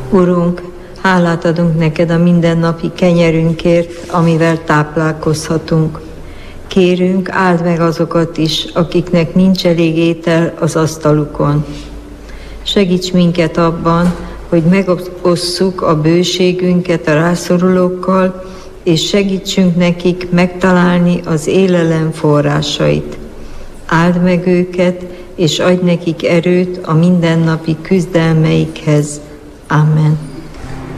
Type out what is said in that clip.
Urunk, hálát adunk neked a mindennapi kenyerünkért, amivel táplálkozhatunk. Kérünk, áld meg azokat is, akiknek nincs elég étel az asztalukon. Segíts minket abban, hogy megosszuk a bőségünket a rászorulókkal, és segítsünk nekik megtalálni az élelem forrásait. Áld meg őket, és adj nekik erőt a mindennapi küzdelmeikhez. Amen.